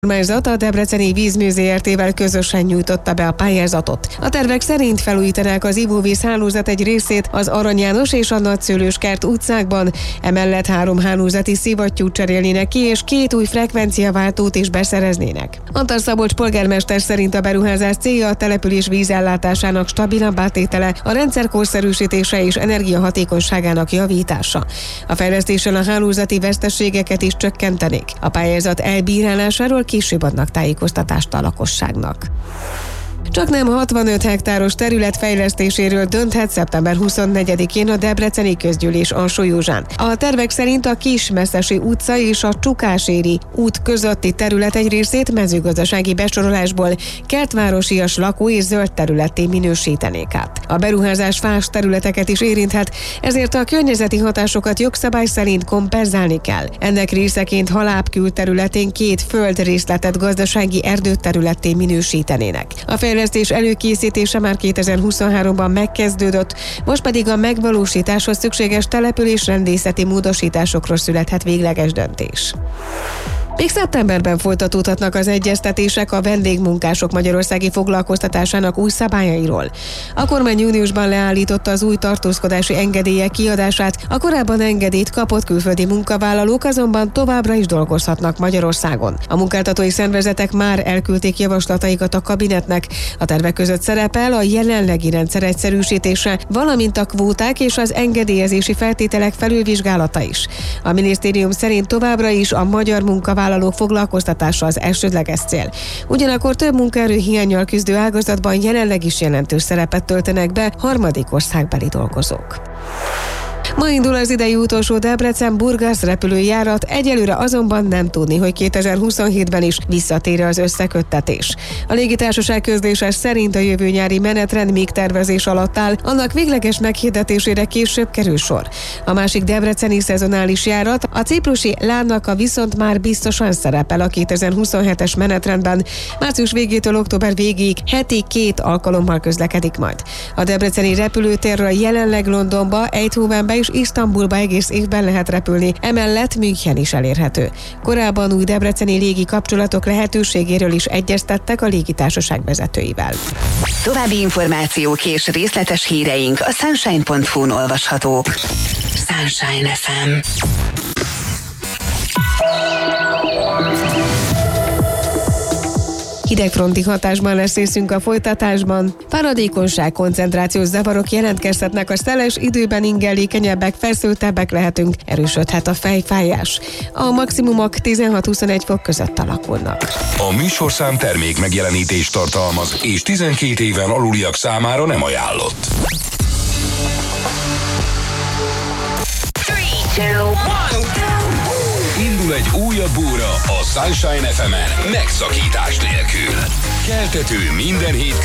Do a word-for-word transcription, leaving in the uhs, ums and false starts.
Kormányzat a Debreceni Vízmű zé er té-vel közösen nyújtotta be a pályázatot. A tervek szerint felújítanák az ivóvíz hálózat egy részét az Arany János és a Nagyszőlőskert utcákban, emellett három hálózati szivattyút cserélnének ki, és két új frekvenciaváltót is beszereznének. Antal Szabolcs polgármester szerint a beruházás célja a település vízellátásának stabilabbá tétele, a rendszer korszerűsítése és energiahatékonyságának javítása. A fejlesztéssel a hálózati veszteségeket is csökkentenék. A pályázat elbírálásáról később adnak tájékoztatást a lakosságnak. Csaknem hatvanöt hektáros terület fejlesztéséről dönthet szeptember huszonnegyedikén a Debreceni Közgyűlés Alsójózsán. A tervek szerint a Kismeszesi utca és a Csukáséri út közötti terület egy részét mezőgazdasági besorolásból kertvárosias lakó- és zöld területté minősítenék át. A beruházás fás területeket is érinthet, ezért a környezeti hatásokat jogszabály szerint kompenzálni kell. Ennek részeként Haláb külterületén két földrészletet gazdasági erdőterületté minősítenének. A fejlesztés előkészítése már kétezer-huszonháromban megkezdődött, most pedig a megvalósításhoz szükséges településrendészeti módosításokról születhet végleges döntés. Még szeptemberben folytatódhatnak az egyeztetések a vendégmunkások magyarországi foglalkoztatásának új szabályairól. A kormány júniusban leállította az új tartózkodási engedélyek kiadását, a korábban engedélyt kapott külföldi munkavállalók azonban továbbra is dolgozhatnak Magyarországon. A munkáltatói szervezetek már elküldték javaslataikat a kabinetnek. A tervek között szerepel a jelenlegi rendszer egyszerűsítése, valamint a kvóták és az engedélyezési feltételek felülvizsgálata is. A minisztérium szerint továbbra is a magyar munkavállalók vállalók foglalkoztatása az elsődleges cél. Ugyanakkor több munkaerő hiánnyal küzdő ágazatban jelenleg is jelentős szerepet töltenek be harmadik országbeli dolgozók. Ma indul az idei utolsó Debrecen-Burgas repülőjárat, egyelőre azonban nem tudni, hogy kétezer-huszonhétben is visszatér az összeköttetés. A légitársaság közlése szerint a jövő nyári menetrend még tervezés alatt áll, annak végleges meghirdetésére később kerül sor. A másik debreceni szezonális járat, a ciprusi Larnaca viszont már biztosan szerepel a kétezer-huszonhetes menetrendben. Március végétől október végéig heti két alkalommal közlekedik majd. A debreceni repülőtérről jelenleg Londonba, Eindhovenbe és Isztambulba egész évben lehet repülni, emellett München is elérhető. Korábban új debreceni légi kapcsolatok lehetőségéről is egyeztettek a légitársaság vezetőivel. További információk és részletes híreink a sunshine pont hu-n olvashatók. Sunshine ef em. Hidegfronti hatásban lesz részünk a folytatásban. Páradékonyság, koncentrációs zavarok jelentkezhetnek, a szeles időben ingerlékenyebbek, feszültebbek lehetünk, erősödhet a fejfájás. A maximumok tizenhat-huszonegy fok között alakulnak. A műsorszám termék megjelenítést tartalmaz, és tizenkét éven aluliak számára nem ajánlott. Indul egy újabb óra a Sunshine ef emen megszakítás nélkül. Keltető minden hét